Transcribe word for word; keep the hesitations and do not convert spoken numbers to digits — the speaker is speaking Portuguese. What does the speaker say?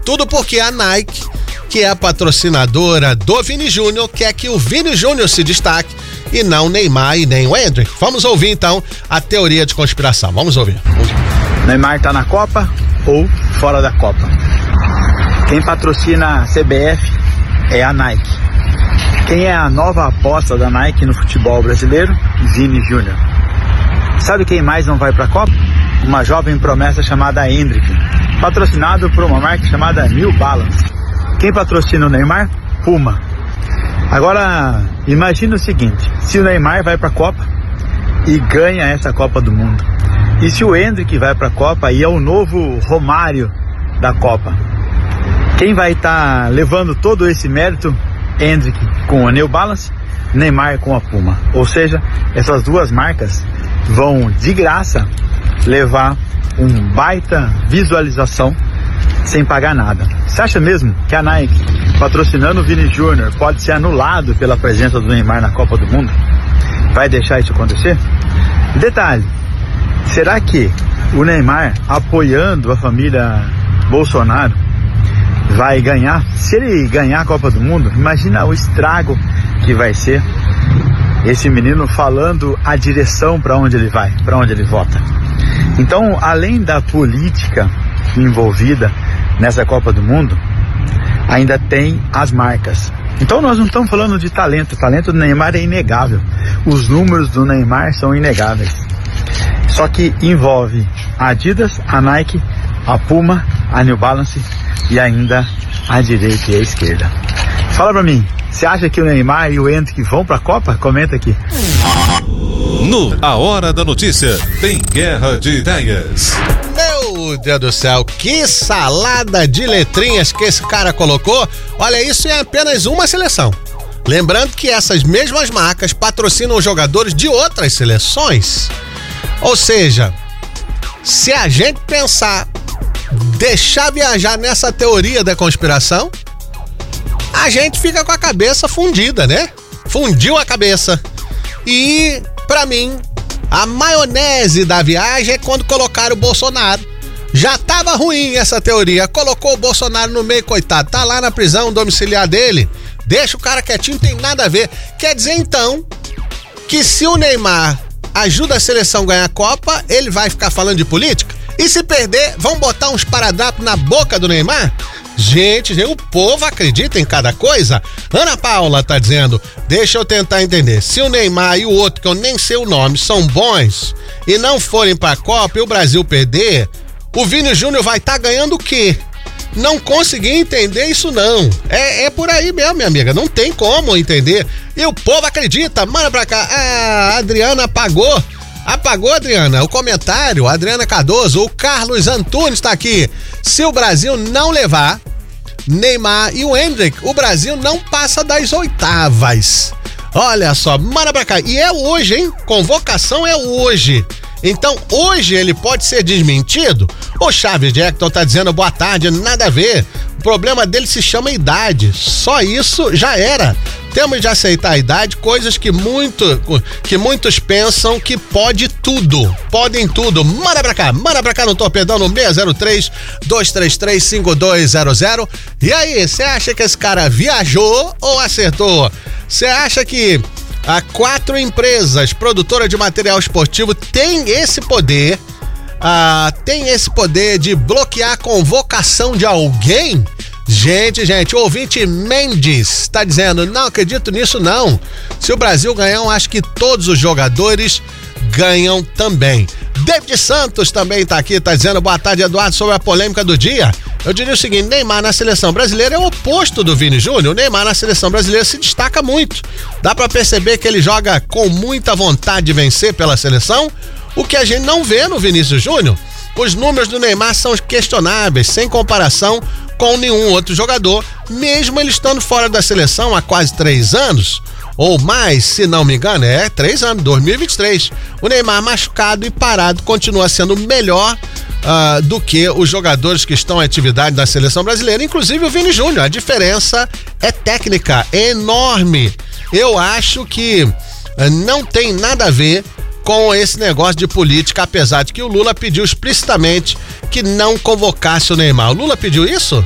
Tudo porque a Nike, que é a patrocinadora do Vini Júnior, quer que o Vini Júnior se destaque e não o Neymar e nem o Endrick. Vamos ouvir então a teoria de conspiração. Vamos ouvir. Neymar tá na Copa ou fora da Copa? Quem patrocina a C B F é a Nike. Quem é a nova aposta da Nike no futebol brasileiro? Vini Júnior. Sabe quem mais não vai pra Copa? Uma jovem promessa chamada Endrick, patrocinado por uma marca chamada New Balance. Quem patrocina o Neymar? Puma. Agora, imagina o seguinte, se o Neymar vai pra Copa e ganha essa Copa do Mundo, e se o Endrick vai pra Copa e é o novo Romário da Copa, quem vai estar tá levando todo esse mérito? Endrick com a New Balance, Neymar com a Puma. Ou seja, essas duas marcas vão de graça levar um baita visualização sem pagar nada. Você acha mesmo que a Nike, patrocinando o Vini Júnior, pode ser anulado pela presença do Neymar na Copa do Mundo? Vai deixar isso acontecer? Detalhe, será que o Neymar, apoiando a família Bolsonaro, vai ganhar? Se ele ganhar a Copa do Mundo, imagina o estrago que vai ser esse menino falando a direção para onde ele vai, para onde ele vota. Então, além da política envolvida nessa Copa do Mundo, ainda tem as marcas. Então nós não estamos falando de talento, o talento do Neymar é inegável, os números do Neymar são inegáveis, só que envolve a Adidas, a Nike, a Puma, a New Balance e ainda a direita e a esquerda. Fala pra mim, você acha que o Neymar e o Endrick vão pra Copa? Comenta aqui. No A Hora da Notícia, tem Guerra de Ideias. Meu Deus do céu, que salada de letrinhas que esse cara colocou. Olha, isso é apenas uma seleção. Lembrando que essas mesmas marcas patrocinam jogadores de outras seleções. Ou seja, se a gente pensar, deixar viajar nessa teoria da conspiração, a gente fica com a cabeça fundida, né? Fundiu a cabeça. E, pra mim, a maionese da viagem é quando colocaram o Bolsonaro. Já tava ruim essa teoria. Colocou o Bolsonaro no meio, coitado. Tá lá na prisão domiciliar dele. Deixa o cara quietinho, não tem nada a ver. Quer dizer, então, que se o Neymar ajuda a seleção a ganhar a Copa, ele vai ficar falando de política? E se perder, vão botar uns paradrapos na boca do Neymar? Gente, o povo acredita em cada coisa. Ana Paula tá dizendo, deixa eu tentar entender. Se o Neymar e o outro, que eu nem sei o nome, são bons e não forem pra Copa e o Brasil perder, o Vini Júnior vai estar tá ganhando o quê? Não consegui entender isso não. É, é por aí mesmo, minha amiga. Não tem como entender. E o povo acredita. Manda pra cá. A Adriana apagou. Apagou, Adriana, o comentário. Adriana Cardoso. O Carlos Antunes tá aqui. Se o Brasil não levar Neymar e o Endrick, o Brasil não passa das oitavas. Olha só, manda pra cá. E é hoje, hein? Convocação é hoje. Então, hoje ele pode ser desmentido? O Chaves Jackson tá dizendo boa tarde, nada a ver. O problema dele se chama idade. Só isso já era. Temos de aceitar a idade, coisas que, muito, que muitos pensam que pode tudo. Podem tudo. Manda pra cá, manda pra cá no Torpedão no seis zero três, dois três três, cinco dois zero zero. E aí, você acha que esse cara viajou ou acertou? Você acha que a quatro empresas produtoras de material esportivo têm esse poder, ah, tem esse poder de bloquear a convocação de alguém? Gente, gente, o ouvinte Mendes tá dizendo, não acredito nisso não. Se o Brasil ganhar, eu acho que todos os jogadores ganham também. David Santos também tá aqui, tá dizendo, boa tarde, Eduardo, sobre a polêmica do dia. Eu diria o seguinte, Neymar na seleção brasileira é o oposto do Vini Júnior. O Neymar na seleção brasileira se destaca muito. Dá pra perceber que ele joga com muita vontade de vencer pela seleção, o que a gente não vê no Vinícius Júnior. Os números do Neymar são questionáveis, sem comparação com nenhum outro jogador, mesmo ele estando fora da seleção há quase três anos, ou mais, se não me engano, é três anos, dois mil e vinte e três. O Neymar machucado e parado continua sendo melhor uh, do que os jogadores que estão em atividade na seleção brasileira, inclusive o Vini Júnior. A diferença é técnica, é enorme. Eu acho que uh, não tem nada a ver com esse negócio de política, apesar de que o Lula pediu explicitamente que não convocasse o Neymar. O Lula pediu isso?